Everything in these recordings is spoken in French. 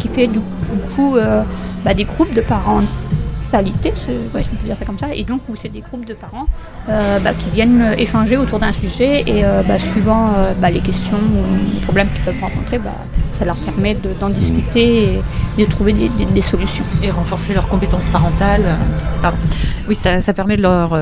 qui fait du coup des groupes de parentalité, si on peut dire ça comme ça, et donc où c'est des groupes de parents qui viennent échanger autour d'un sujet et suivant les questions ou les problèmes qu'ils peuvent rencontrer, ça leur permet d'en discuter et de trouver des solutions. Et renforcer leurs compétences parentales. Oui, ça permet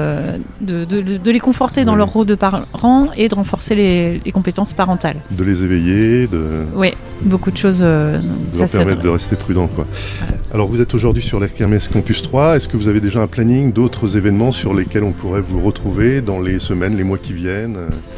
de les conforter dans leur rôle de parents et de renforcer les compétences parentales. De les éveiller. Oui, beaucoup de choses. De leur permettre de rester prudents, quoi. Alors vous êtes aujourd'hui sur la Kermesse Campus 3. Est-ce que vous avez déjà un planning d'autres événements sur lesquels on pourrait vous retrouver dans les semaines, les mois qui viennent ?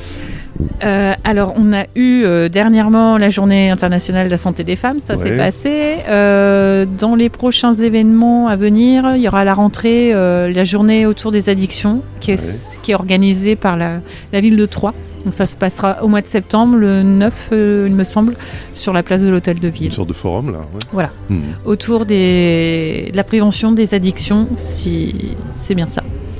Alors, on a eu dernièrement la Journée internationale de la santé des femmes, ça s'est passé. Dans les prochains événements à venir, il y aura à la rentrée la journée autour des addictions qui est organisée par la ville de Troyes. Donc ça se passera au mois de septembre, le 9, il me semble, sur la place de l'Hôtel de Ville. Une sorte de forum, là. Ouais. Voilà, autour de la prévention des addictions, si c'est bien ça.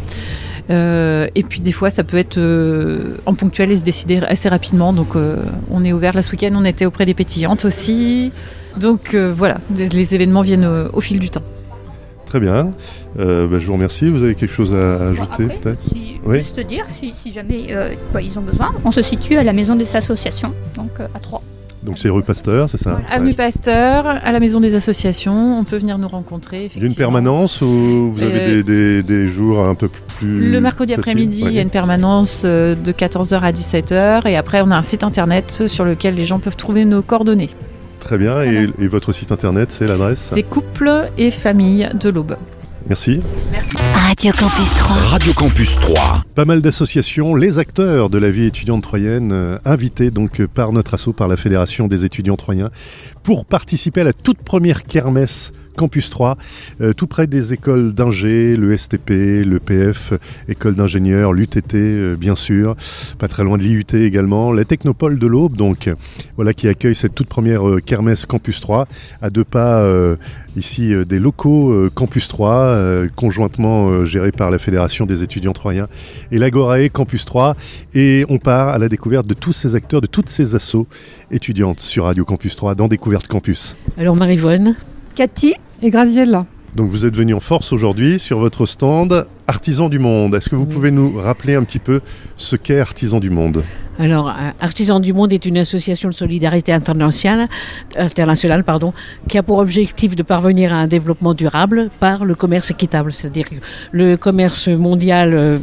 Et puis des fois ça peut être en ponctuel et se décider assez rapidement, donc on est ouvert. Là ce week-end on était auprès des pétillantes aussi, donc voilà, les événements viennent au fil du temps. Très bien, je vous remercie. Vous avez quelque chose à ajouter peut-être ? Juste dire si jamais ils ont besoin, on se situe à la maison des associations, donc à Troyes. Donc c'est rue Pasteur, c'est ça ? Avenue Pasteur, à la maison des associations, on peut venir nous rencontrer. Il y a une permanence ou vous avez des jours un peu plus Le mercredi après-midi, il y a une permanence de 14h à 17h et après on a un site internet sur lequel les gens peuvent trouver nos coordonnées. Très bien, et votre site internet, c'est l'adresse ? C'est Couple et Famille de l'Aube. Merci. Radio Campus 3. Radio Campus 3. Pas mal d'associations, les acteurs de la vie étudiante troyenne, invités donc par notre asso, par la Fédération des étudiants troyens, pour participer à la toute première kermesse Campus 3, tout près des écoles d'ingé, le STP, le PF, école d'ingénieurs, l'UTT bien sûr, pas très loin de l'IUT également, la Technopole de l'Aube, donc voilà qui accueille cette toute première kermesse Campus 3, à 2 pas ici des locaux Campus 3, conjointement gérés par la Fédération des étudiants troyens et l'Agorae Campus 3, et on part à la découverte de tous ces acteurs, de toutes ces assos étudiantes sur Radio Campus 3 dans Découverte Campus. Alors Marie-Voine, Cathy et Graziella. Donc vous êtes venus en force aujourd'hui sur votre stand Artisans du Monde. Est-ce que vous pouvez nous rappeler un petit peu ce qu'est Artisans du Monde ? Alors, Artisans du Monde est une association de solidarité internationale, qui a pour objectif de parvenir à un développement durable par le commerce équitable. C'est-à-dire que le commerce mondial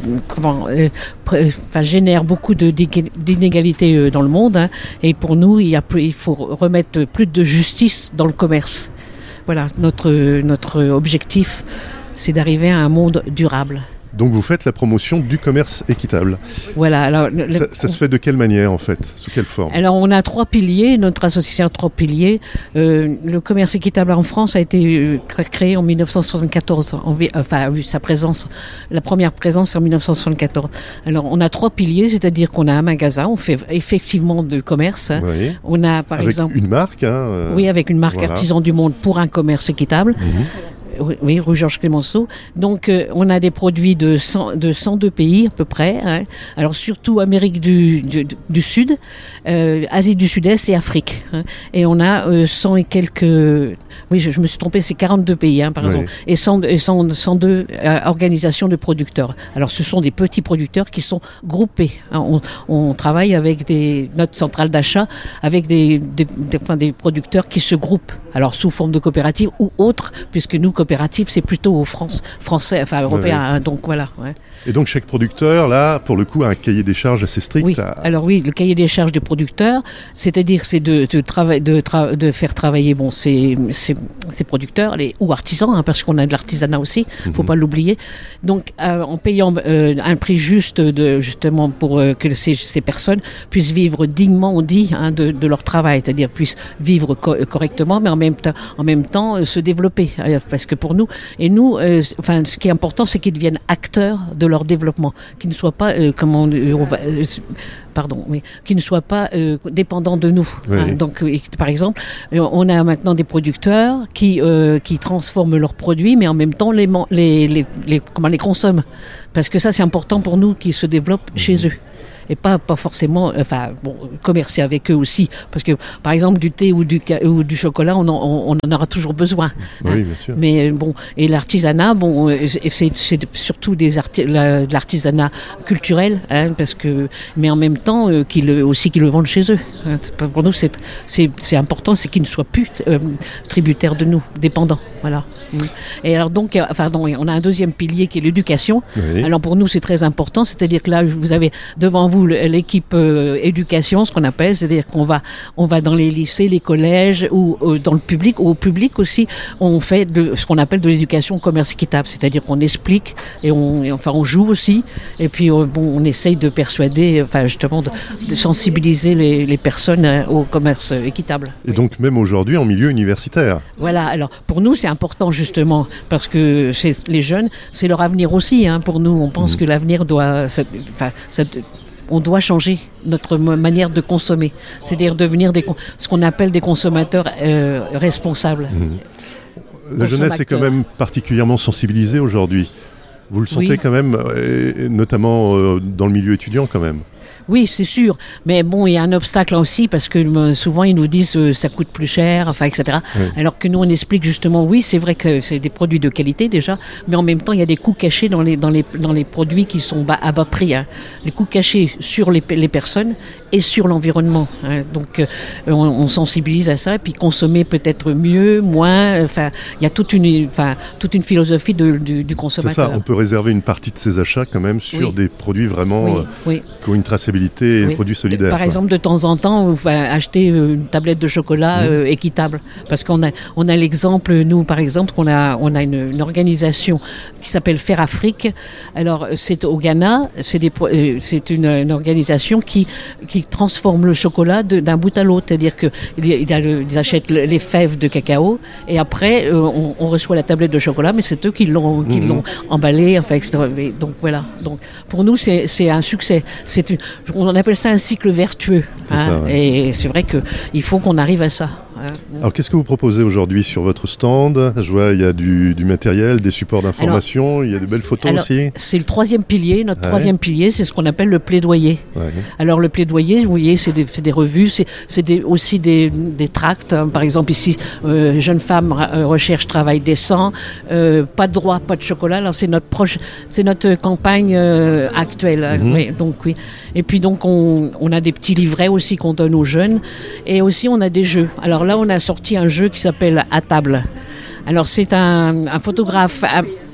génère beaucoup d'inégalités dans le monde, et pour nous, il faut remettre plus de justice dans le commerce. Voilà, notre objectif, c'est d'arriver à un monde durable. Donc vous faites la promotion du commerce équitable. Voilà. Alors, ça se fait de quelle manière en fait ? Sous quelle forme ? Alors on a 3 piliers, notre association a 3 piliers. Le commerce équitable en France a été créé en 1974, a eu sa présence, la première présence en 1974. Alors on a 3 piliers, c'est-à-dire qu'on a un magasin, on fait effectivement de commerce. Oui. On a par exemple... Avec une marque Oui, avec une marque Artisans du Monde pour un commerce équitable. Oui, rue Georges Clemenceau. Donc, on a des produits de 102 pays à peu près. Hein. Alors, surtout Amérique du Sud, Asie du Sud-Est et Afrique. Hein. Et on a 100 et quelques... Oui, je me suis trompée, c'est 42 pays, par exemple. Et 102 organisations de producteurs. Alors, ce sont des petits producteurs qui sont groupés. Hein. On travaille avec notre centrale d'achat, avec des producteurs qui se groupent. Alors, sous forme de coopérative ou autre, puisque nous, coopérative, c'est plutôt aux français, européens. Hein, donc voilà. Ouais. Et donc chaque producteur, là, pour le coup, a un cahier des charges assez strict. Oui. Alors oui, le cahier des charges des producteurs, c'est-à-dire c'est de faire travailler ces producteurs ou artisans, parce qu'on a de l'artisanat aussi, faut pas l'oublier. Donc en payant un prix juste justement pour que ces personnes puissent vivre dignement, on dit, de leur travail, c'est-à-dire puissent vivre correctement, mais en même temps se développer. Parce que pour nous, ce qui est important, c'est qu'ils deviennent acteurs de leur développement, qu'ils ne soient pas, qu'ils ne soient pas dépendants de nous. Oui. Hein. Donc, par exemple, on a maintenant des producteurs qui transforment leurs produits, mais en même temps les consomment. Parce que ça, c'est important pour nous qu'ils se développent chez eux. et pas forcément, commercer avec eux aussi, parce que par exemple du thé ou du chocolat, on en aura toujours besoin. Oui, bien sûr. Mais bon, et l'artisanat, c'est surtout de l'artisanat culturel, mais en même temps qu'ils le vendent chez eux. Pour nous, c'est important, c'est qu'ils ne soient plus tributaires de nous, dépendants. Voilà. Et alors donc, on a un deuxième pilier qui est l'éducation. Oui. Alors pour nous, c'est très important, c'est-à-dire que là, vous avez devant vous l'équipe éducation, ce qu'on appelle, c'est-à-dire qu'on va dans les lycées, les collèges ou dans le public, ou au public aussi, on fait ce qu'on appelle de l'éducation commerce équitable, c'est-à-dire qu'on explique et on joue aussi, et puis on essaye de persuader, justement de sensibiliser les personnes au commerce équitable. Et donc même aujourd'hui en milieu universitaire. Voilà, alors pour nous c'est important justement, parce que les jeunes, c'est leur avenir aussi, pour nous, on pense que l'avenir on doit changer notre manière de consommer, c'est-à-dire devenir ce qu'on appelle des consommateurs responsables. La jeunesse est quand même particulièrement sensibilisée aujourd'hui. Vous le sentez quand même, notamment dans le milieu étudiant quand même. Oui, c'est sûr. Mais bon, il y a un obstacle aussi, parce que souvent ils nous disent ça coûte plus cher, etc. Oui. Alors que nous on explique justement, oui, c'est vrai que c'est des produits de qualité déjà, mais en même temps il y a des coûts cachés dans les produits qui sont à bas prix. Les coûts cachés sur les personnes et sur l'environnement. Donc on sensibilise à ça, et puis consommer peut-être mieux, moins. Il y a toute une philosophie du consommateur. C'est ça. On peut réserver une partie de ses achats quand même sur des produits vraiment qui ont une traçabilité et des produits solidaires. Par exemple, de temps en temps, on va acheter une tablette de chocolat équitable, parce qu'on a l'exemple, nous par exemple, on a une organisation qui s'appelle Faire Afrique. Alors c'est au Ghana, c'est une organisation qui transforme le chocolat d'un bout à l'autre, c'est-à-dire qu'ils achètent les fèves de cacao et après on reçoit la tablette de chocolat, mais c'est eux qui l'ont emballé, etc. Donc voilà. Donc pour nous c'est un succès. On appelle ça un cycle vertueux. Et c'est vrai qu'il faut qu'on arrive à ça. Alors qu'est-ce que vous proposez aujourd'hui sur votre stand ? Je vois il y a du matériel, des supports d'information, il y a de belles photos aussi. C'est le troisième pilier. Notre troisième pilier, c'est ce qu'on appelle le plaidoyer. Ouais. Alors le plaidoyer, vous voyez, c'est des revues, c'est aussi des tracts. Par exemple ici, jeune femme recherche travail décent, pas de droit, pas de chocolat. Alors c'est notre campagne actuelle. Oui, donc oui. Et puis donc on a des petits livrets aussi qu'on donne aux jeunes, et aussi on a des jeux. Alors là, on a sorti un jeu qui s'appelle À table. Alors c'est un photographe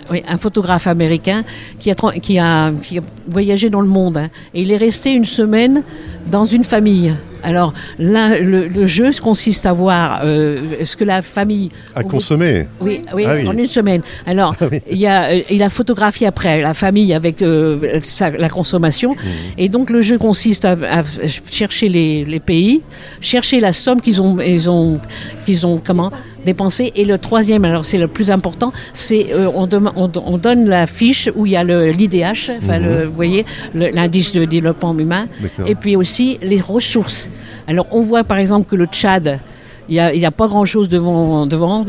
américain qui a voyagé dans le monde, et il est resté une semaine dans une famille. Alors là, le jeu consiste à voir ce que la famille a consommé. Oui, en une semaine. Alors il a photographié après la famille avec la consommation, et donc le jeu consiste à chercher les pays, chercher la somme qu'ils ont dépensé. Et le troisième, alors c'est le plus important, c'est on donne la fiche où il y a l'IDH, vous voyez, l'indice de développement humain. D'accord. Et puis aussi les ressources. Alors on voit par exemple que le Tchad, il y a pas grand-chose devant.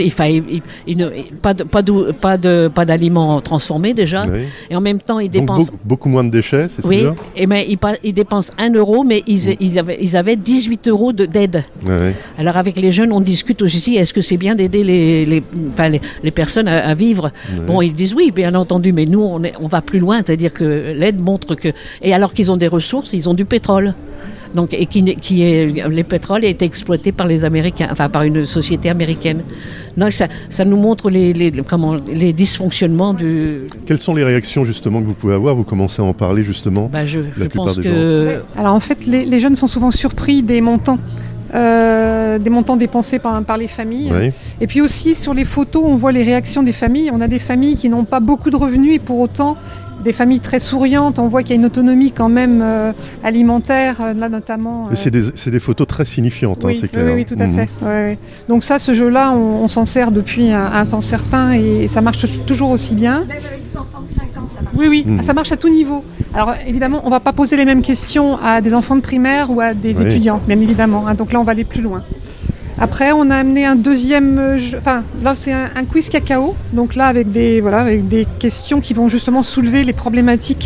Pas d'aliments transformés déjà. Oui. Et en même temps, ils dépensent beaucoup moins de déchets, c'est sûr. Oui. Et mais ils dépensent 1 euro, mais ils avaient 18 euros d'aide. Oui. Alors avec les jeunes, on discute aussi. Est-ce que c'est bien d'aider les personnes à vivre? Oui. Bon, ils disent oui, bien entendu, mais nous on va plus loin, c'est-à-dire que l'aide montre que, et alors qu'ils ont des ressources, ils ont du pétrole. Donc, et le pétrole est exploité par les Américains, par une société américaine. Donc ça nous montre les dysfonctionnements du... Quelles sont les réactions justement que vous pouvez avoir ? Vous commencez à en parler justement. Je pense que... Alors en fait, les jeunes sont souvent surpris des montants dépensés par les familles. Oui. Et puis aussi sur les photos, on voit les réactions des familles. On a des familles qui n'ont pas beaucoup de revenus, et pour autant des familles très souriantes. On voit qu'il y a une autonomie quand même alimentaire, là notamment. Et c'est des photos très signifiantes, oui, c'est clair. Oui, tout à fait. Ouais. Donc ça, ce jeu-là, on s'en sert depuis un temps certain, et ça marche toujours aussi bien. Même avec des enfants de 5 ans, ça marche. Oui, ça marche à tout niveau. Alors évidemment, on ne va pas poser les mêmes questions à des enfants de primaire ou à des étudiants, bien évidemment. Donc là, on va aller plus loin. Après, on a amené un deuxième jeu, là c'est un quiz cacao, donc là avec des questions qui vont justement soulever les problématiques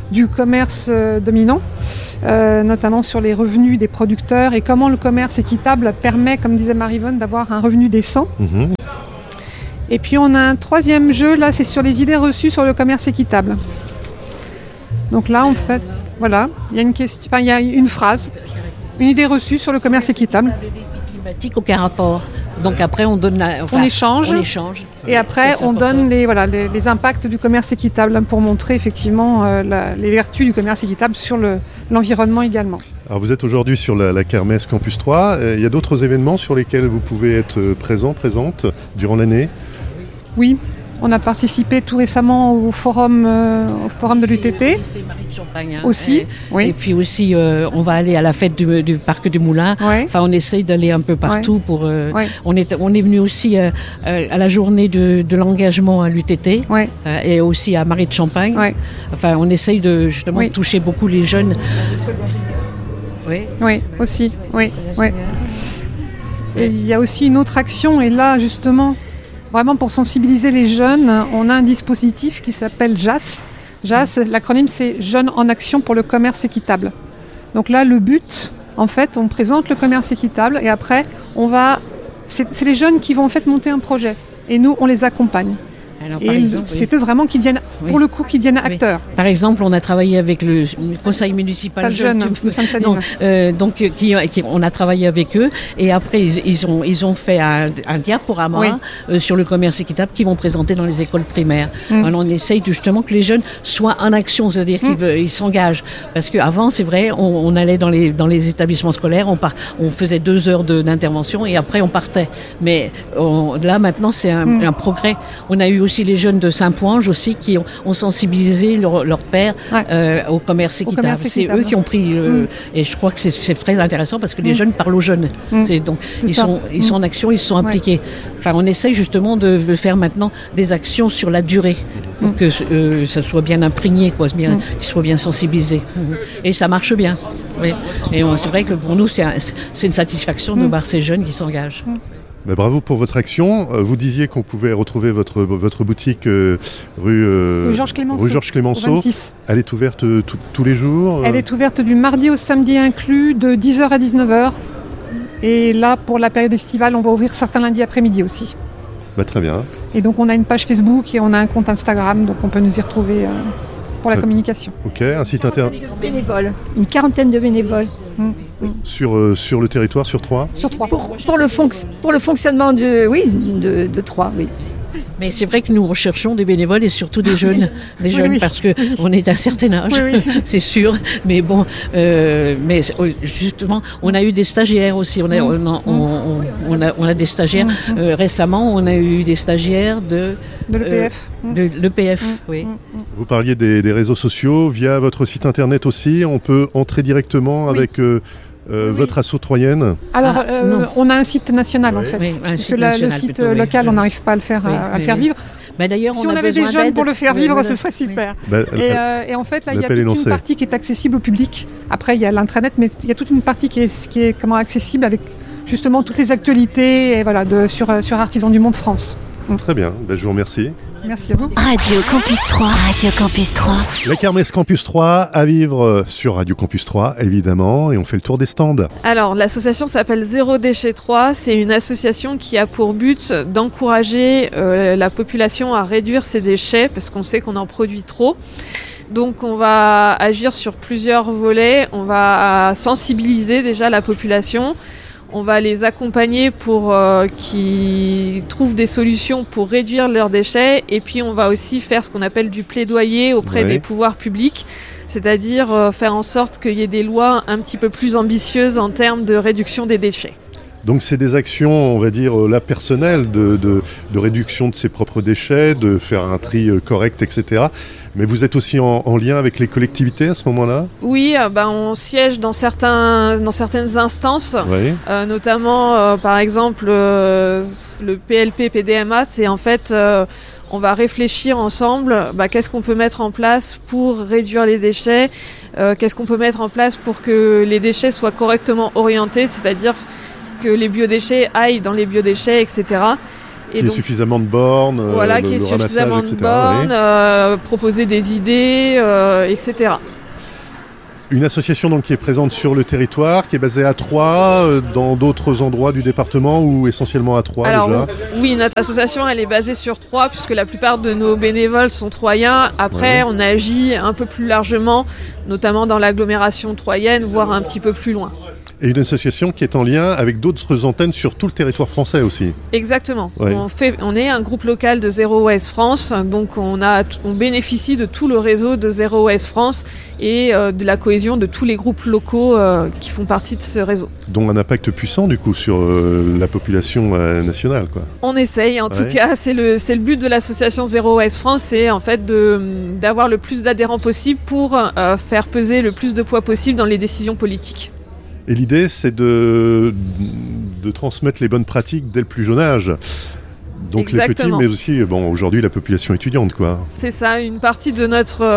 du commerce dominant, notamment sur les revenus des producteurs et comment le commerce équitable permet, comme disait Maryvonne, d'avoir un revenu décent. Et puis on a un troisième jeu, là c'est sur les idées reçues sur le commerce équitable. Donc là en fait, voilà, il y a une phrase, une idée reçue sur le commerce équitable. Aucun rapport. Donc après on donne on échange et après on donne les impacts du commerce équitable pour montrer effectivement les vertus du commerce équitable sur l'environnement également. Alors vous êtes aujourd'hui sur la Kermesse Campus 3. Il y a d'autres événements sur lesquels vous pouvez être présente durant l'année ? Oui. On a participé tout récemment au forum de l'UTT. C'est Marie de Champagne. Aussi, oui. Et puis aussi, on va aller à la fête du Parc du Moulin. Ouais. Enfin, on essaye d'aller un peu partout. On est venu aussi à la journée de l'engagement à l'UTT et aussi à Marie de Champagne. Ouais. Enfin, on essaye de toucher beaucoup les jeunes. Oui, aussi. Oui. Et il y a aussi une autre action, et là, justement, vraiment pour sensibiliser les jeunes, on a un dispositif qui s'appelle JAS. JAS, l'acronyme c'est Jeunes en action pour le commerce équitable. Donc là, le but, en fait, on présente le commerce équitable et après, c'est les jeunes qui vont en fait monter un projet. Et nous, on les accompagne. Alors, c'est eux vraiment qui deviennent, pour le coup, qui deviennent acteurs. Par exemple, on a travaillé avec le conseil municipal jeune. On a travaillé avec eux et après ils ont fait un diaporama sur le commerce équitable qu'ils vont présenter dans les écoles primaires. Alors, on essaye justement que les jeunes soient en action, c'est-à-dire qu'ils s'engagent. Parce qu'avant, c'est vrai, on allait dans les établissements scolaires, on faisait 2 heures d'intervention et après on partait. Mais là maintenant, c'est un progrès. On a eu aussi les jeunes de Saint-Poinge aussi qui ont sensibilisé leur père au commerce équitable. C'est eux qui ont pris et je crois que c'est très intéressant parce que les jeunes parlent aux jeunes. Ils sont en action, ils se sont impliqués. Enfin, on essaye justement de faire maintenant des actions sur la durée pour que ça soit bien imprégné, qu'ils soient bien sensibilisés. Et ça marche bien. Oui. Et c'est vrai que pour nous, c'est une satisfaction de voir ces jeunes qui s'engagent. Mais bravo pour votre action. Vous disiez qu'on pouvait retrouver votre boutique rue Georges Clémenceau. Elle est ouverte tous les jours Elle est ouverte du mardi au samedi inclus, de 10h à 19h. Et là, pour la période estivale, on va ouvrir certains lundis après-midi aussi. Très bien. Et donc, on a une page Facebook et on a un compte Instagram, donc on peut nous y retrouver pour la communication. Ok, un site internet. Bénévoles, une quarantaine de bénévoles. Sur le territoire, sur Troyes ? Sur Troyes. Pour le fonctionnement de Troyes, oui. Mais c'est vrai que nous recherchons des bénévoles et surtout des jeunes, parce que on est d'un certain âge, c'est sûr. Mais bon, justement, on a eu des stagiaires aussi. On a des stagiaires. Récemment, on a eu des stagiaires de l'EPF. De l'EPF, oui. Vous parliez des réseaux sociaux, via votre site internet aussi. On peut entrer directement avec votre asso troyenne. Alors, on a un site national en fait. Parce que le site local, on n'arrive pas à le faire, faire vivre. D'ailleurs, si on avait des jeunes pour le faire vivre, ce serait super. Et en fait, là, il y a toute une partie qui est accessible au public. Après, il y a l'intranet, mais il y a toute une partie qui est accessible avec justement toutes les actualités sur Artisans du Monde France. Très bien, je vous remercie. Merci à vous. Radio Campus 3. Radio Campus 3. La Kermesse Campus 3 à vivre sur Radio Campus 3, évidemment, et on fait le tour des stands. Alors, l'association s'appelle Zéro Déchet 3. C'est une association qui a pour but d'encourager la population à réduire ses déchets, parce qu'on sait qu'on en produit trop. Donc, on va agir sur plusieurs volets. On va sensibiliser déjà la population. On va les accompagner pour qu'ils trouvent des solutions pour réduire leurs déchets. Et puis, on va aussi faire ce qu'on appelle du plaidoyer auprès des pouvoirs publics, c'est-à-dire faire en sorte qu'il y ait des lois un petit peu plus ambitieuses en termes de réduction des déchets. Donc c'est des actions, on va dire, là, personnelles de réduction de ses propres déchets, de faire un tri correct, etc. Mais vous êtes aussi en lien avec les collectivités à ce moment-là ? Oui, on siège dans certaines instances, notamment par exemple le PLP-PDMA, c'est en fait... on va réfléchir ensemble, qu'est-ce qu'on peut mettre en place pour réduire les déchets, qu'est-ce qu'on peut mettre en place pour que les déchets soient correctement orientés, c'est-à-dire que les biodéchets aillent dans les biodéchets, etc. Qu'il y ait suffisamment de bornes, voilà, qu'il y ait suffisamment de bornes, proposer des idées, etc. Une association donc qui est présente sur le territoire, qui est basée à Troyes, dans d'autres endroits du département ou essentiellement à Troyes. Alors, déjà. Oui, notre association elle est basée sur Troyes puisque la plupart de nos bénévoles sont troyens. Après, on agit un peu plus largement, notamment dans l'agglomération troyenne, voire un petit peu plus loin. Et une association qui est en lien avec d'autres antennes sur tout le territoire français aussi. Exactement. Ouais. On est un groupe local de Zero Waste France, donc on bénéficie de tout le réseau de Zero Waste France et de la cohésion de tous les groupes locaux qui font partie de ce réseau. Donc un impact puissant du coup sur la population nationale, quoi. On essaye, en tout cas, c'est le but de l'association Zero Waste France, c'est en fait d'avoir le plus d'adhérents possible pour faire peser le plus de poids possible dans les décisions politiques. Et l'idée, c'est de transmettre les bonnes pratiques dès le plus jeune âge. Donc Exactement. Les petits, mais aussi, aujourd'hui, la population étudiante, quoi. C'est ça, une partie de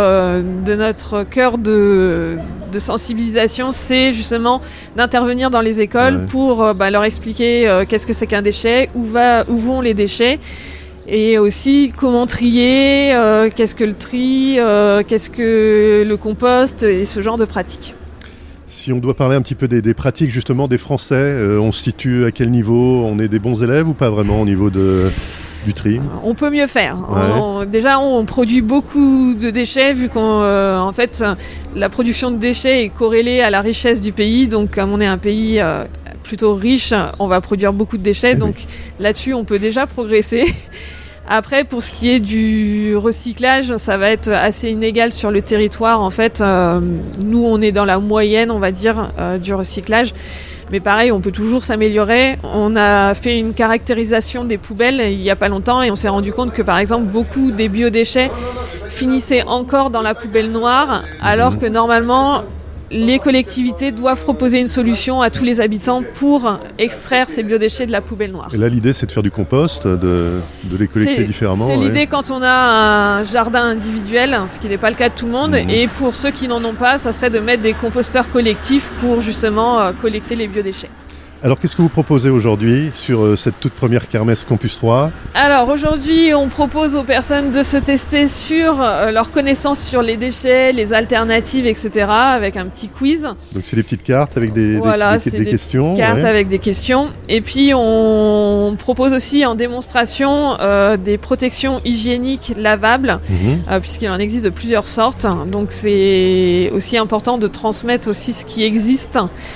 notre cœur de sensibilisation, c'est justement d'intervenir dans les écoles pour leur expliquer qu'est-ce que c'est qu'un déchet, où vont les déchets. Et aussi comment trier, qu'est-ce que le tri, qu'est-ce que le compost et ce genre de pratiques. Si on doit parler un petit peu des pratiques justement des Français, on se situe à quel niveau? On est des bons élèves ou pas vraiment au niveau du tri? On peut mieux faire. Déjà, on produit beaucoup de déchets vu qu'en fait, la production de déchets est corrélée à la richesse du pays. Donc, comme on est un pays plutôt riche, on va produire beaucoup de déchets. Donc, là-dessus, on peut déjà progresser. Après, pour ce qui est du recyclage, ça va être assez inégal sur le territoire. En fait, nous, on est dans la moyenne, on va dire, du recyclage. Mais pareil, on peut toujours s'améliorer. On a fait une caractérisation des poubelles il n'y a pas longtemps et on s'est rendu compte que, par exemple, beaucoup des biodéchets finissaient encore dans la poubelle noire, alors que normalement, les collectivités doivent proposer une solution à tous les habitants pour extraire ces biodéchets de la poubelle noire. Et là, l'idée, c'est de faire du compost, de les collecter différemment. C'est l'idée quand on a un jardin individuel, ce qui n'est pas le cas de tout le monde. Et pour ceux qui n'en ont pas, ça serait de mettre des composteurs collectifs pour justement collecter les biodéchets. Alors, qu'est-ce que vous proposez aujourd'hui sur cette toute première kermesse Campus 3 ? Alors, aujourd'hui, on propose aux personnes de se tester sur leurs connaissances sur les déchets, les alternatives, etc. avec un petit quiz. Donc, c'est des petites cartes avec des questions. Cartes avec des questions. Et puis, on propose aussi en démonstration des protections hygiéniques lavables, puisqu'il en existe de plusieurs sortes. Donc, c'est aussi important de transmettre aussi ce qui existe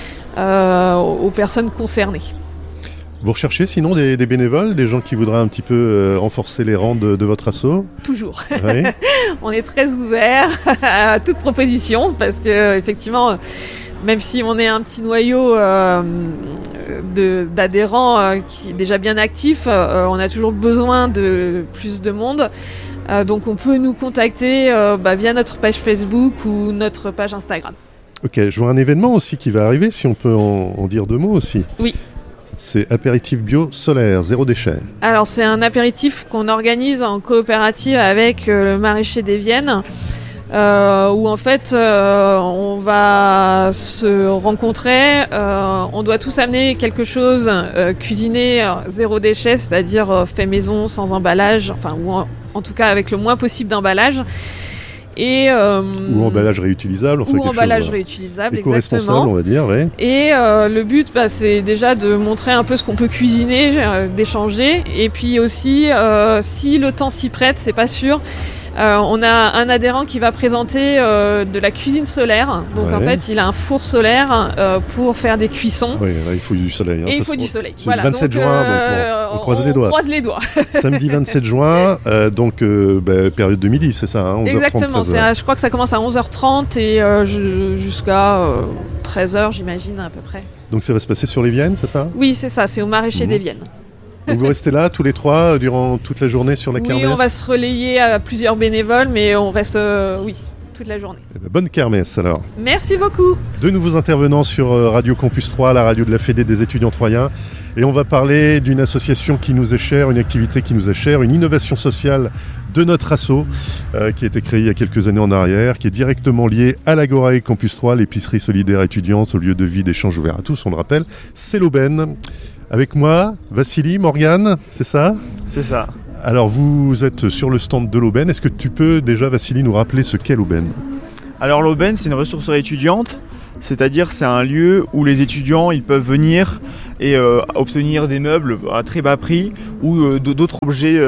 aux personnes concernées. Vous recherchez sinon des bénévoles, des gens qui voudraient un petit peu renforcer les rangs de votre asso ? Toujours. Oui. On est très ouverts à toute proposition parce que effectivement, même si on est un petit noyau d'adhérents qui est déjà bien actif, on a toujours besoin de plus de monde. Donc on peut nous contacter via notre page Facebook ou notre page Instagram. Ok, je vois un événement aussi qui va arriver, si on peut en dire deux mots aussi. Oui. C'est apéritif bio solaire, zéro déchet. Alors c'est un apéritif qu'on organise en coopérative avec le maraîcher des Viennes, où en fait on va se rencontrer, on doit tous amener quelque chose cuisiné zéro déchet, c'est-à-dire fait maison, sans emballage, ou en tout cas avec le moins possible d'emballage. Ou emballage réutilisable. Réutilisable, éco-responsable, on va dire, ouais. Et le but, c'est déjà de montrer un peu ce qu'on peut cuisiner, d'échanger. Et puis aussi, si le temps s'y prête, c'est pas sûr, on a un adhérent qui va présenter de la cuisine solaire. Donc en fait, il a un four solaire pour faire des cuissons. Oui, là, il faut du soleil. Et il faut du soleil. Voilà, le 27 juin, on croise les doigts. Croise les doigts. Samedi 27 juin, période de midi, c'est ça, 11h30. Exactement, je crois que ça commence à 11h30 et jusqu'à 13h, j'imagine, à peu près. Donc ça va se passer sur les Viennes, c'est ça ? Oui, c'est ça, c'est au maraîcher des Viennes. Donc vous restez là tous les trois durant toute la journée sur la kermesse ? Oui, on va se relayer à plusieurs bénévoles, mais on reste toute la journée. Bonne kermesse alors. Merci beaucoup. De nouveaux intervenants sur Radio Campus 3, la radio de la Fédé des étudiants troyens. Et on va parler d'une association qui nous est chère, une activité qui nous est chère, une innovation sociale de notre asso qui a été créée il y a quelques années en arrière, qui est directement liée à l'Agora et Campus 3, l'épicerie solidaire étudiante au lieu de vie d'échange ouvert à tous, on le rappelle. C'est l'aubaine. Avec moi, Vassili, Morgane, c'est ça ? C'est ça. Alors vous êtes sur le stand de l'Aubaine. Est-ce que tu peux déjà, Vassili, nous rappeler ce qu'est l'Aubaine ? Alors l'Aubaine, c'est une ressourcerie étudiante, c'est-à-dire c'est un lieu où les étudiants ils peuvent venir et obtenir des meubles à très bas prix ou d'autres objets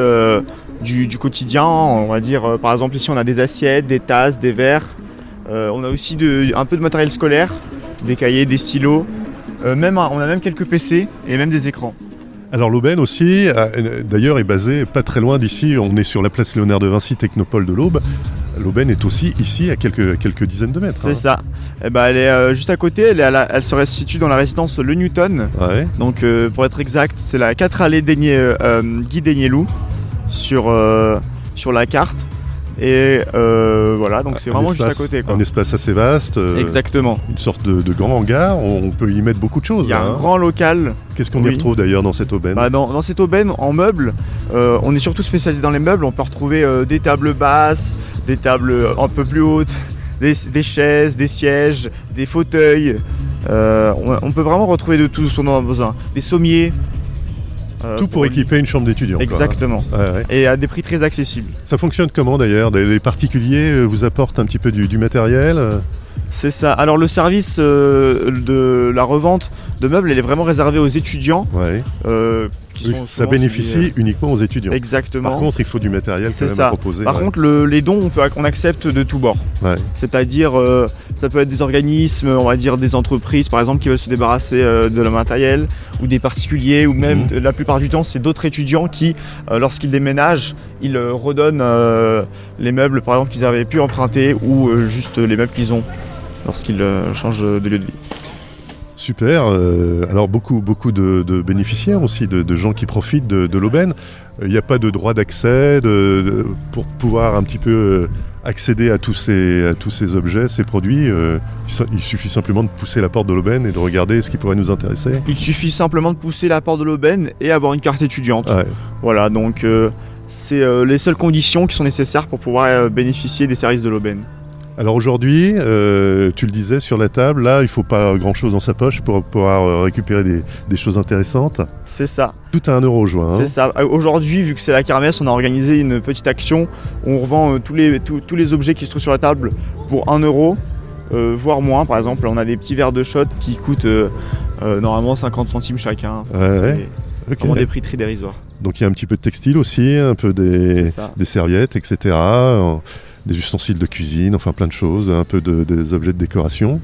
du quotidien. On va dire par exemple ici on a des assiettes, des tasses, des verres. On a aussi un peu de matériel scolaire, des cahiers, des stylos. On a même quelques PC et même des écrans. Alors l'Aubaine aussi, d'ailleurs, est basée pas très loin d'ici. On est sur la place Léonard de Vinci, Technopole de l'Aube. L'Aubaine est aussi ici à quelques dizaines de mètres. C'est ça. Elle est juste à côté. Elle se situe dans la résidence Le Newton. Ouais. Donc pour être exact, c'est la 4 allées Guy Daigneloux sur la carte. Et voilà, donc c'est vraiment juste à côté. Un espace assez vaste. Exactement. Une sorte de grand hangar. On peut y mettre beaucoup de choses. Il y a un grand local. Qu'est-ce qu'on y retrouve d'ailleurs dans cette aubaine ? Dans cette aubaine, en meubles, on est surtout spécialisé dans les meubles. On peut retrouver des tables basses, des tables un peu plus hautes, des chaises, des sièges, des fauteuils. On peut vraiment retrouver de tout ce dont on a besoin. Des sommiers. Tout pour équiper une chambre d'étudiant. Exactement. Ouais. Et à des prix très accessibles. Ça fonctionne comment d'ailleurs ? Les particuliers vous apportent un petit peu du matériel ? C'est ça. Alors le service de la revente de meubles, elle est vraiment réservée aux étudiants. Ouais. Ça bénéficie uniquement aux étudiants. Exactement. Par contre, il faut du matériel quand même à proposer. Par contre, les dons, on accepte de tous bords. Ouais. C'est-à-dire, ça peut être des organismes, on va dire des entreprises, par exemple, qui veulent se débarrasser de leur matériel, ou des particuliers, ou même, la plupart du temps, c'est d'autres étudiants qui, lorsqu'ils déménagent, ils redonnent les meubles, par exemple, qu'ils avaient pu emprunter, ou juste les meubles qu'ils ont lorsqu'ils changent de lieu de vie. Super, alors beaucoup de bénéficiaires aussi, de gens qui profitent de l'aubaine. Il n'y a pas de droit d'accès pour pouvoir un petit peu accéder à tous ces objets, ces produits. Il suffit simplement de pousser la porte de l'aubaine et de regarder ce qui pourrait nous intéresser. Il suffit simplement de pousser la porte de l'aubaine et avoir une carte étudiante. Ouais. Voilà, donc c'est les seules conditions qui sont nécessaires pour pouvoir bénéficier des services de l'aubaine. Alors aujourd'hui, tu le disais sur la table, là il ne faut pas grand-chose dans sa poche pour pouvoir récupérer des choses intéressantes. C'est ça. Tout à 1 euro, je vois. C'est ça. Aujourd'hui, vu que c'est la kermesse, on a organisé une petite action où on revend tous les objets qui se trouvent sur la table pour 1 euro, voire moins. Par exemple, on a des petits verres de shot qui coûtent normalement 50 centimes chacun. Enfin, c'est vraiment des prix très dérisoires. Donc il y a un petit peu de textile aussi, un peu des serviettes, etc. Des ustensiles de cuisine, enfin plein de choses, un peu des objets de décoration.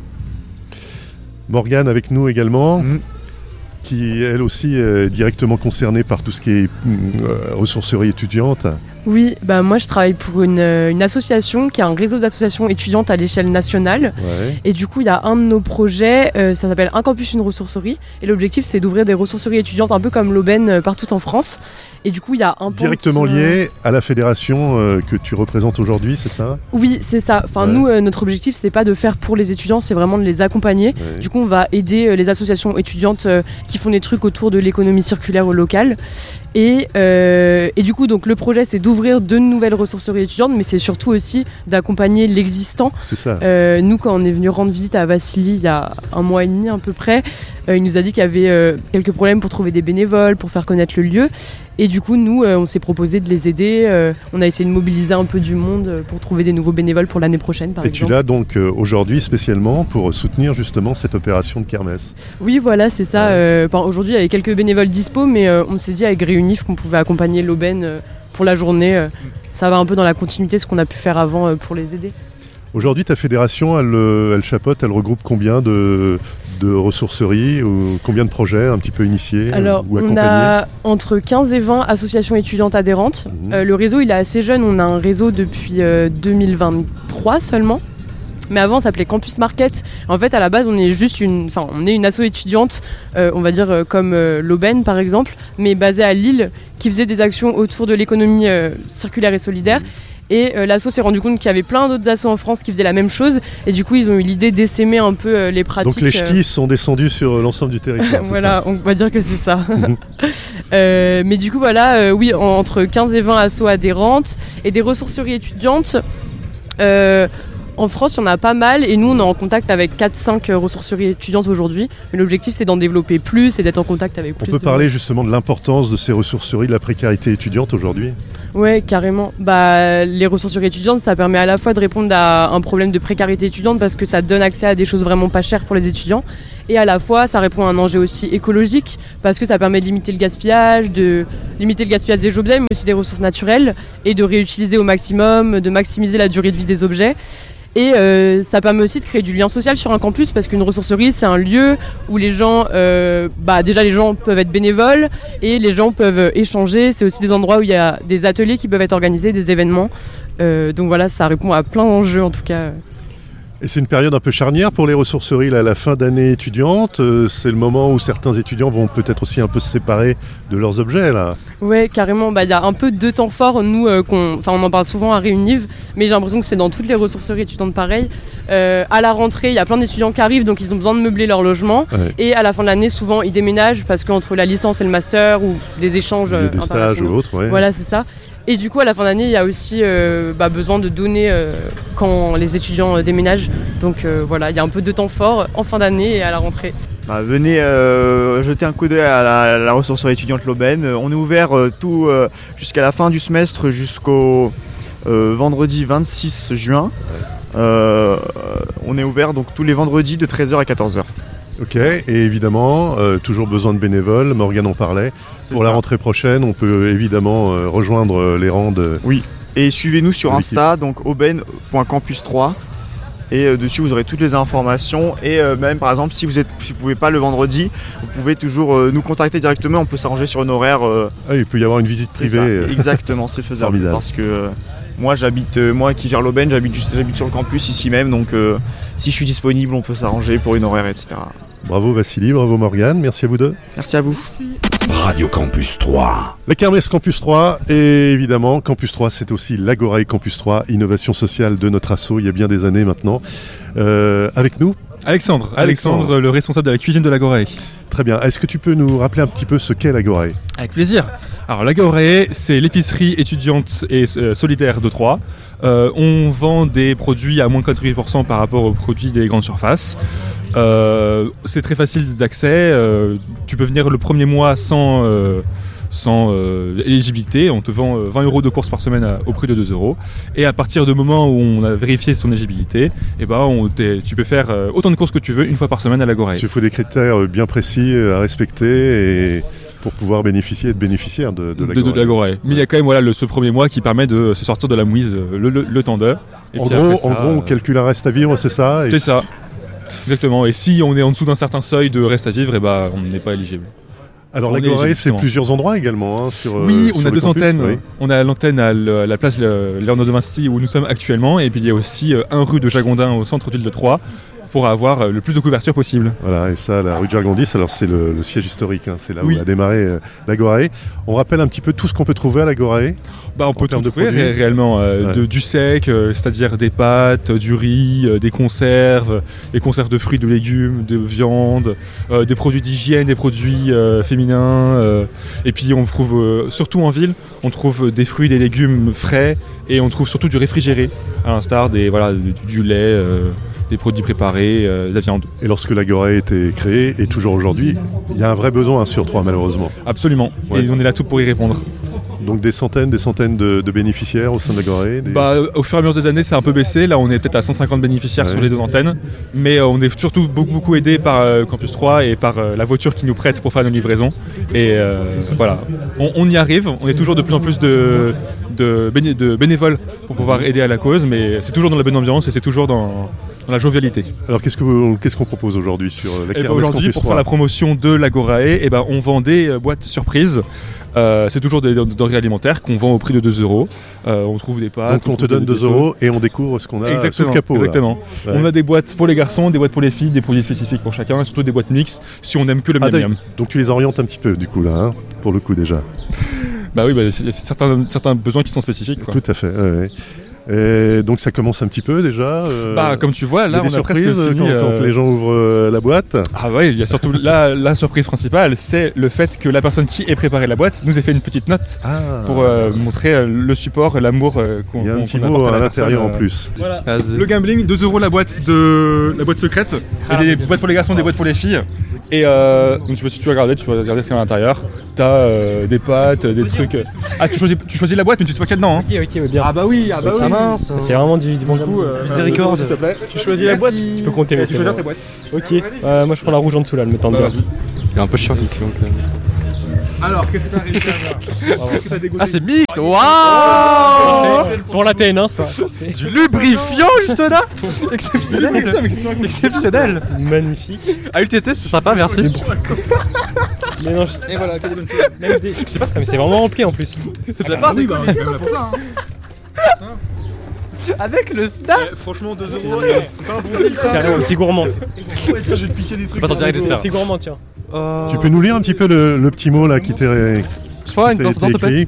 Morgane avec nous également, qui elle aussi est directement concernée par tout ce qui est ressourcerie étudiante. Oui, moi je travaille pour une association qui a un réseau d'associations étudiantes à l'échelle nationale. Ouais. Et du coup, il y a un de nos projets, ça s'appelle Un campus, une ressourcerie. Et l'objectif, c'est d'ouvrir des ressourceries étudiantes un peu comme l'Aubaine partout en France. Et du coup, il y a un directement lié à la fédération que tu représentes aujourd'hui, c'est ça ? Oui, c'est ça. Enfin, nous, notre objectif, c'est pas de faire pour les étudiants, c'est vraiment de les accompagner. Ouais. Du coup, on va aider les associations étudiantes qui font des trucs autour de l'économie circulaire au local. Et du coup, donc, le projet, c'est d'ouvrir de nouvelles ressourceries étudiantes, mais c'est surtout aussi d'accompagner l'existant. C'est ça. Nous, quand on est venu rendre visite à Vassili il y a 1 mois et demi à peu près, il nous a dit qu'il y avait quelques problèmes pour trouver des bénévoles, pour faire connaître le lieu. Et du coup, nous, on s'est proposé de les aider. On a essayé de mobiliser un peu du monde pour trouver des nouveaux bénévoles pour l'année prochaine, par exemple. Et tu l'as donc aujourd'hui spécialement pour soutenir justement cette opération de kermesse. Oui, voilà, c'est ça. Aujourd'hui, il y avait quelques bénévoles dispo, mais on s'est dit avec Réunif qu'on pouvait accompagner l'aubaine pour la journée. Ça va un peu dans la continuité de ce qu'on a pu faire avant pour les aider. Aujourd'hui, ta fédération, elle chapeaute, elle regroupe combien de ressourceries ou combien de projets un petit peu initiés ou accompagnés ? On a entre 15 et 20 associations étudiantes adhérentes. Le réseau, il est assez jeune. On a un réseau depuis 2023 seulement. Mais avant, ça s'appelait Campus Market. En fait, à la base, on est une asso étudiante, on va dire comme l'Aubaine par exemple, mais basée à Lille, qui faisait des actions autour de l'économie circulaire et solidaire. Et l'asso s'est rendu compte qu'il y avait plein d'autres assos en France qui faisaient la même chose. Et du coup, ils ont eu l'idée d'essaimer un peu les pratiques. Donc les ch'tis sont descendus sur l'ensemble du territoire. Voilà, on va dire que c'est ça. Mais du coup, voilà, oui, entre 15 et 20 assos adhérentes et des ressourceries étudiantes. En France, il y en a pas mal et nous, on est en contact avec 4-5 ressourceries étudiantes aujourd'hui. Mais l'objectif, c'est d'en développer plus et d'être en contact avec plus. On peut parler justement de l'importance de ces ressourceries, de la précarité étudiante aujourd'hui ? Ouais, carrément. Les ressourceries étudiantes, ça permet à la fois de répondre à un problème de précarité étudiante parce que ça donne accès à des choses vraiment pas chères pour les étudiants. Et à la fois, ça répond à un enjeu aussi écologique parce que ça permet de limiter le gaspillage des objets, mais aussi des ressources naturelles et de réutiliser au maximum, de maximiser la durée de vie des objets. Et ça permet aussi de créer du lien social sur un campus parce qu'une ressourcerie, c'est un lieu où les gens, déjà les gens peuvent être bénévoles et les gens peuvent échanger. C'est aussi des endroits où il y a des ateliers qui peuvent être organisés, des événements. Donc voilà, ça répond à plein d'enjeux en tout cas. Et c'est une période un peu charnière pour les ressourceries, là, la fin d'année étudiante. C'est le moment où certains étudiants vont peut-être aussi un peu se séparer de leurs objets, là. Ouais, carrément. Il y a un peu deux temps forts, nous, on en parle souvent à Réuniv, mais j'ai l'impression que c'est dans toutes les ressourceries étudiantes pareil. À la rentrée, il y a plein d'étudiants qui arrivent, donc ils ont besoin de meubler leur logement. Ouais. Et à la fin de l'année, souvent, ils déménagent parce qu'entre la licence et le master ou des échanges des stages ou autres, ouais. Voilà, c'est ça. Et du coup, à la fin d'année, il y a aussi besoin de donner quand les étudiants déménagent. Donc voilà, il y a un peu de temps fort en fin d'année et à la rentrée. Venez jeter un coup d'œil à la ressourcerie étudiante l'Aubaine. On est ouvert jusqu'à la fin du semestre, jusqu'au vendredi 26 juin. On est ouvert donc tous les vendredis de 13h à 14h. Ok, et évidemment, toujours besoin de bénévoles, Morgane en parlait. Pour la rentrée prochaine, on peut évidemment rejoindre les rangs de... Oui, et suivez-nous sur Insta, donc aubaine.campus3. Et dessus, vous aurez toutes les informations. Et même, par exemple, si vous ne pouvez pas le vendredi, vous pouvez toujours nous contacter directement. On peut s'arranger sur un horaire. Il peut y avoir une visite privée. Exactement, c'est faisable. Parce que moi qui gère l'Aubaine, j'habite sur le campus ici même. Donc, si je suis disponible, on peut s'arranger pour une horaire, etc. Bravo Vassili, bravo Morgane. Merci à vous deux. Merci à vous. Merci. Radio Campus 3. La kermesse Campus 3 et évidemment Campus 3, c'est aussi l'Agorae Campus 3, innovation sociale de notre asso il y a bien des années maintenant. Avec nous Alexandre, le responsable de la cuisine de l'Agorae. Très bien, est-ce que tu peux nous rappeler un petit peu ce qu'est l'Agorae ? Avec plaisir. Alors l'Agorae, c'est l'épicerie étudiante et solidaire de Troyes. On vend des produits à moins de 80% par rapport aux produits des grandes surfaces. C'est très facile d'accès, tu peux venir le premier mois sans éligibilité, on te vend 20 € de courses par semaine au prix de 2 €. Et à partir du moment où on a vérifié son éligibilité, tu peux faire autant de courses que tu veux une fois par semaine à l'Agorae. Il faut des critères bien précis à respecter pour pouvoir bénéficier et être bénéficiaire de l'Agorae. Mais il y a quand même ce premier mois qui permet de se sortir de la mouise le temps d'heure. En gros, on calcule un reste à vivre, c'est ça ? C'est ça. Exactement, et si on est en dessous d'un certain seuil de reste à vivre, on n'est pas éligible. Alors l'Agorae, c'est plusieurs endroits également Oui, on a deux antennes. Oui. On a l'antenne à la place Léonard de Vinci où nous sommes actuellement, et puis il y a aussi un rue de Jagondin au centre-ville de Troyes pour avoir le plus de couverture possible. Voilà, et ça, la rue de Jargondis, alors c'est le siège historique, c'est là où a démarré l'Agorae. On rappelle un petit peu tout ce qu'on peut trouver à l'Agorae. On peut trouver réellement du sec, c'est-à-dire des pâtes, du riz, des conserves de fruits, de légumes, de viande, des produits d'hygiène, des produits féminins. Et puis on trouve, surtout en ville, on trouve des fruits, des légumes frais, et on trouve surtout du réfrigéré, à l'instar du lait, des produits préparés, de la viande. Et lorsque l'Agorae a été créée, et toujours aujourd'hui, il y a un vrai besoin sur Troyes malheureusement. Absolument, et on est là tout pour y répondre. Donc des centaines de bénéficiaires au sein de l'Agorae Au fur et à mesure des années, c'est un peu baissé. Là, on est peut-être à 150 bénéficiaires sur les deux antennes. Mais on est surtout beaucoup aidé par Campus 3 et par la voiture qui nous prête pour faire nos livraisons. Et voilà, on y arrive. On est toujours de plus en plus de bénévoles pour pouvoir aider à la cause. Mais c'est toujours dans la bonne ambiance et c'est toujours dans la jovialité. Alors qu'est-ce qu'on propose aujourd'hui sur la kermesse aujourd'hui, pour faire la promotion de l'Agorae, on vend des boîtes surprises. C'est toujours des denrées alimentaires qu'on vend au prix de 2 €. On trouve des pâtes. Donc on te donne 2 € et on découvre ce qu'on a sous le capot. Exactement. Ouais. On a des boîtes pour les garçons, des boîtes pour les filles, des produits spécifiques pour chacun, et surtout des boîtes mixtes si on n'aime que le miam-miam. Donc tu les orientes un petit peu du coup là, pour le coup déjà. Oui, il y a certains besoins qui sont spécifiques. Tout à fait. Ouais. Donc ça commence un petit peu déjà. Comme tu vois, là, on a presque fini. Quand les gens ouvrent la boîte. Ah oui, il y a surtout la surprise principale, c'est le fait que la personne qui ait préparé la boîte nous ait fait une petite note pour montrer le support, l'amour qu'on il y a un petit mot apporte à l'intérieur en plus. Voilà. Le gambling, 2 € la boîte secrète. Il y a des boîtes pour les garçons, des boîtes pour les filles. Et donc si tu veux regarder, ce qu'il y a à l'intérieur. T'as des pâtes, des trucs. Ah, tu choisis la boîte, mais tu sais pas qu'il y a dedans. Hein. Ok, bien. Ah bah oui. Ah mince. C'est vraiment du bon coup. Miséricorde, s'il te plaît. Tu choisis la boîte. Tu peux compter. Tu choisis ta boîte. Ok. Moi je prends la rouge en dessous là, le mettant dedans. Il est un peu chiant donc. Alors, qu'est-ce que t'as réussi à faire? Qu'est-ce que t'as dégoûté? Ah, c'est mix. Waouh. Pour la TN1, c'est pas du lubrifiant juste là. Exceptionnel. Magnifique. À UTT, c'est sympa, merci. Mais non, et voilà, je sais pas, mais c'est vraiment rempli en plus. C'est de la part. Oui, bah, c'est là pour ça. Avec le snack. Franchement, 2 €, c'est pas un bon deal ça. Carrément, c'est gourmand. Tiens, je vais te piquer des trucs. C'est pas sortir avec des C'est gourmand, tiens. Tu peux nous lire un petit peu le petit mot là qui t'est écrit?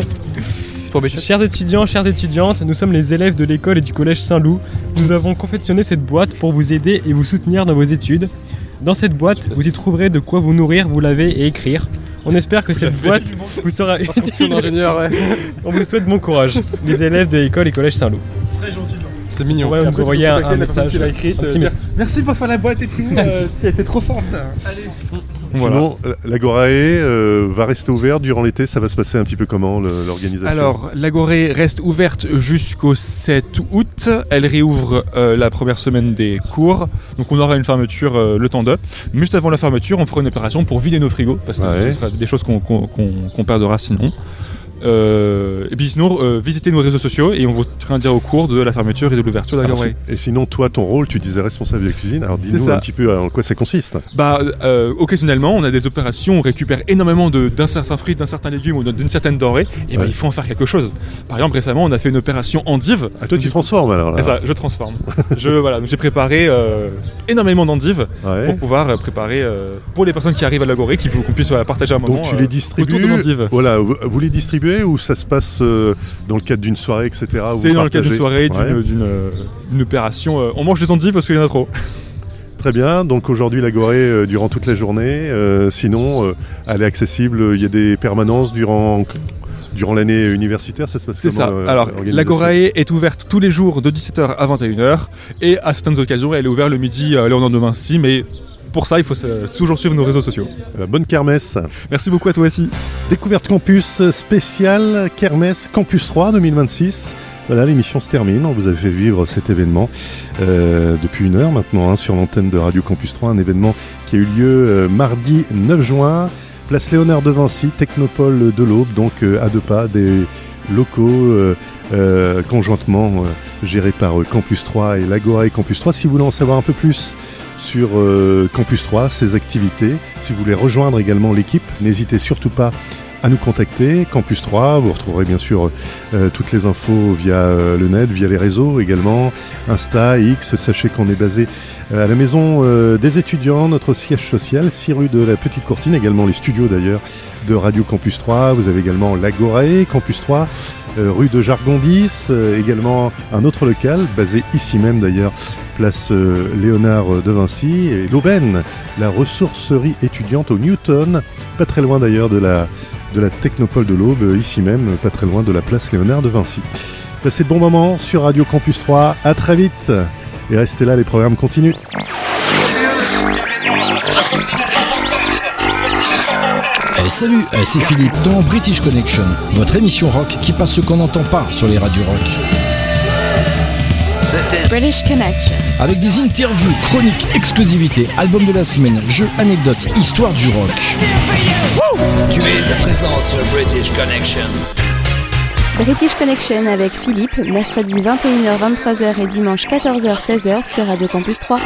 Chers étudiants, chères étudiantes, nous sommes les élèves de l'école et du collège Saint-Loup. Nous avons confectionné cette boîte pour vous aider et vous soutenir dans vos études. Dans cette boîte, vous y trouverez de quoi vous nourrir, vous laver et écrire. On espère que cette boîte vous sera utile. On vous souhaite bon courage, les élèves de l'école et collège Saint-Loup. Très gentil. C'est mignon. Ouais, on vous envoyer un message. Merci pour faire la boîte et tout. T'es trop forte. Allez. Sinon, l'Agorae va rester ouverte durant l'été. Ça va se passer un petit peu comment l'organisation? Alors, l'Agorae reste ouverte jusqu'au 7 août. Elle réouvre la première semaine des cours. Donc on aura une fermeture le temps de. Juste avant la fermeture, on fera une opération pour vider nos frigos parce que ce sera des choses qu'on perdra sinon. Et puis sinon, visitez nos réseaux sociaux et on vous tiendra au cours de la fermeture et de l'ouverture de l'Agorae. Et sinon, toi, ton rôle, tu disais responsable de la cuisine. Alors dis-nous un petit peu en quoi ça consiste. Occasionnellement, on a des opérations, on récupère énormément d'un certain fruit, d'un certain légume ou d'une certaine denrée. Et il faut en faire quelque chose. Par exemple, récemment, on a fait une opération endive. Ah, toi, tu transformes alors là. C'est ça, je transforme. Donc j'ai préparé énormément d'endives pour pouvoir préparer pour les personnes qui arrivent à l'Agorae, qu'on puisse partager un moment. Donc tu les distribues autour de l'endive. Voilà, vous les distribuez ou ça se passe dans le cadre d'une soirée, etc. C'est dans le cadre d'une soirée, d'une opération. On mange des endives parce qu'il y en a trop. Très bien, donc aujourd'hui l'Agorae durant toute la journée. Sinon, elle est accessible, il y a des permanences durant l'année universitaire, ça se passe comment? C'est ça. Alors, l'Agorae est ouverte tous les jours de 17h à 21h et à certaines occasions, elle est ouverte le midi à Léonard de Vinci, mais pour ça, il faut toujours suivre nos réseaux sociaux. Bonne kermesse. Merci beaucoup à toi aussi. Découverte Campus spéciale Kermesse Campus 3 2026. Voilà, l'émission se termine. On vous a fait vivre cet événement depuis 1 heure maintenant sur l'antenne de Radio Campus 3. Un événement qui a eu lieu mardi 9 juin. Place Léonard de Vinci, Technopole de l'Aube, donc à 2 pas des locaux conjointement gérés par Campus 3 et l'Agorae Campus 3. Si vous voulez en savoir un peu plus sur Campus 3, ses activités, si vous voulez rejoindre également l'équipe, n'hésitez surtout pas à nous contacter. Campus 3, vous retrouverez bien sûr toutes les infos via le net, via les réseaux également, Insta, X. Sachez qu'on est basé à la maison des étudiants, notre siège social, 6 rue de la Petite Courtine, également les studios d'ailleurs de Radio Campus 3. Vous avez également l'Agorae Campus 3, rue de Jargondis, également un autre local basé ici même d'ailleurs, place Léonard de Vinci, et l'Aubaine, la ressourcerie étudiante au Newton, pas très loin d'ailleurs de la Technopole de l'Aube, ici même, pas très loin de la place Léonard de Vinci. Passez de bons moments sur Radio Campus 3, à très vite, et restez là, les programmes continuent. Salut, c'est Philippe dans British Connection, votre émission rock qui passe ce qu'on n'entend pas sur les radios rock. British Connection. Avec des interviews, chroniques, exclusivités, albums de la semaine, jeux, anecdotes, histoire du rock. Tu es à présent sur British Connection. British Connection avec Philippe, mercredi 21h-23h et dimanche 14h-16h sur Radio Campus 3.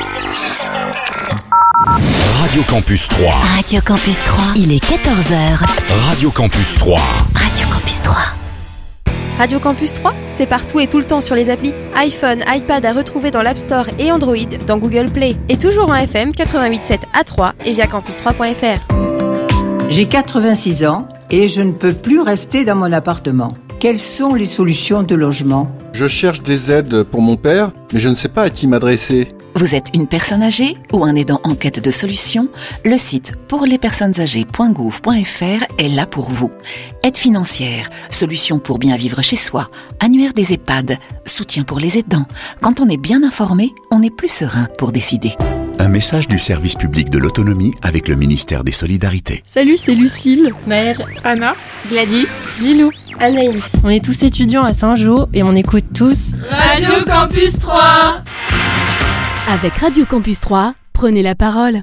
Radio Campus 3. Radio Campus 3. Il est 14h. Radio Campus 3. Radio Campus 3. Radio Campus 3, c'est partout et tout le temps sur les applis. iPhone, iPad à retrouver dans l'App Store et Android, dans Google Play. Et toujours en FM 88.7 à 3 et via campus3.fr. J'ai 86 ans et je ne peux plus rester dans mon appartement. Quelles sont les solutions de logement ? Je cherche des aides pour mon père, mais je ne sais pas à qui m'adresser. Vous êtes une personne âgée ou un aidant en quête de solutions ? Le site pourlespersonnesâgées.gouv.fr est là pour vous. Aide financière, solutions pour bien vivre chez soi, annuaire des EHPAD, soutien pour les aidants. Quand on est bien informé, on est plus serein pour décider. Un message du service public de l'autonomie avec le ministère des Solidarités. Salut, c'est Lucille, Maëlle, Anna, Gladys, Lilou, Anaïs. On est tous étudiants à Saint-Jean et on écoute tous Radio Campus 3. Avec Radio Campus 3, prenez la parole.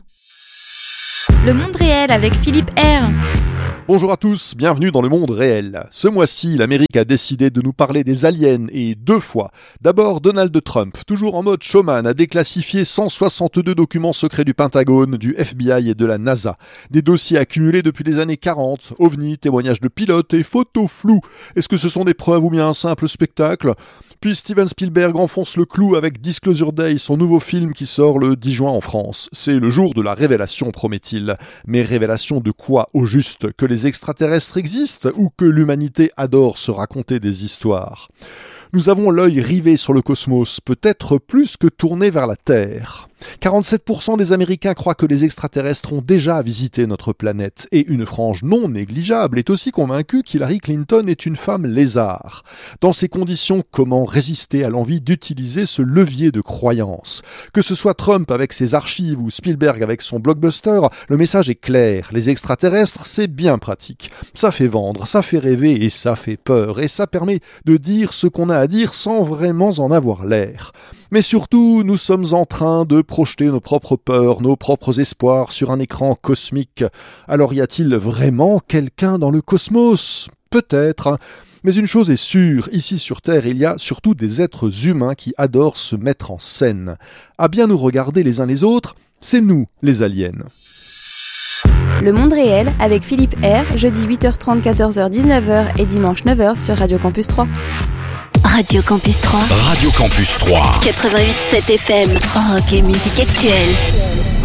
Le monde réel avec Philippe R. Bonjour à tous, bienvenue dans le monde réel. Ce mois-ci, l'Amérique a décidé de nous parler des aliens et 2 fois. D'abord, Donald Trump, toujours en mode showman, a déclassifié 162 documents secrets du Pentagone, du FBI et de la NASA. Des dossiers accumulés depuis les années 40, ovnis, témoignages de pilotes et photos floues. Est-ce que ce sont des preuves ou bien un simple spectacle ? Puis Steven Spielberg enfonce le clou avec Disclosure Day, son nouveau film qui sort le 10 juin en France. C'est le jour de la révélation, promet-il. Mais révélation de quoi au juste ? Que les extraterrestres existent ou que l'humanité adore se raconter des histoires ? Nous avons l'œil rivé sur le cosmos, peut-être plus que tourné vers la Terre. 47% des Américains croient que les extraterrestres ont déjà visité notre planète et une frange non négligeable est aussi convaincue qu'Hillary Clinton est une femme lézard. Dans ces conditions, comment résister à l'envie d'utiliser ce levier de croyance ? Que ce soit Trump avec ses archives ou Spielberg avec son blockbuster, le message est clair. Les extraterrestres, c'est bien pratique. Ça fait vendre, ça fait rêver et ça fait peur. Et ça permet de dire ce qu'on a à dire sans vraiment en avoir l'air. Mais surtout, nous sommes en train de projeter nos propres peurs, nos propres espoirs sur un écran cosmique. Alors y a-t-il vraiment quelqu'un dans le cosmos ? Peut-être. Mais une chose est sûre, ici sur Terre, il y a surtout des êtres humains qui adorent se mettre en scène. À bien nous regarder les uns les autres, c'est nous, les aliens. Le monde réel avec Philippe R, jeudi 8h30, 14h, 19h et dimanche 9h sur Radio Campus 3. Radio Campus 3. Radio Campus 3. 88.7 FM. Rock et musique actuelle.